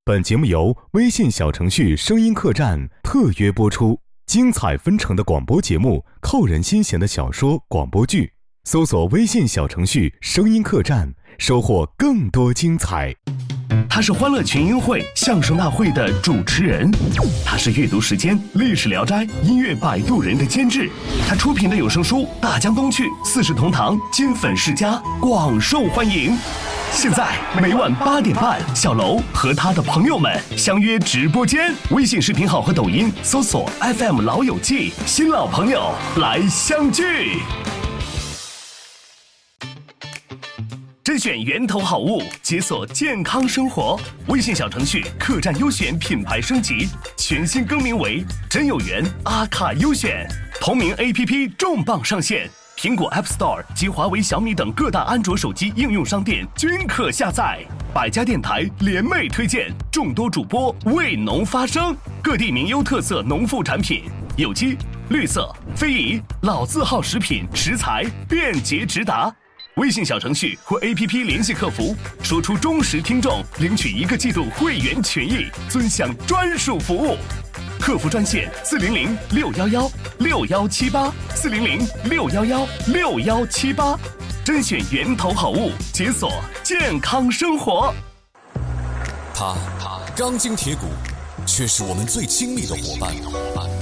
本节目由微信小程序声音客栈特约播出，精彩纷呈的广播节目，扣人心弦的小说广播剧，搜索微信小程序声音客栈，收获更多精彩。 他是欢乐群英会相声大会的主持人，他是阅读时间历史聊斋音乐摆渡人的监制，他出品的有声书《大江东去》四世同堂金粉世家广受欢迎。现在每晚8点半，小楼和他的朋友们相约直播间，微信视频号和抖音搜索 FM 老友记，新老朋友来相聚。甄选源头好物，解锁健康生活。微信小程序客栈优选品牌升级，全新更名为真有缘阿卡优选。同名 APP 重磅上线，苹果 App Store 及华为、小米等各大安卓手机应用商店均可下载。100家电台联袂推荐，众多主播为农发声，各地名优特色农副产品，有机、绿色、非遗、老字号食品食材便捷直达。微信小程序或 APP 联系客服，说出忠实听众，领取1个季度会员权益，尊享专属服务。客服专线400-611-6178，400-611-6178，甄选源头好物，解锁健康生活。 他钢筋铁骨，却是我们最亲密的伙伴。